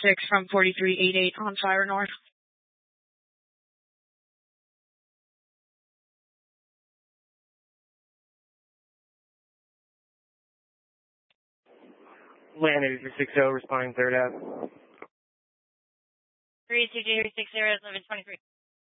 6 from 4388 on Fire North. Land 8360, responding 3rd Ave. 32260, 1123.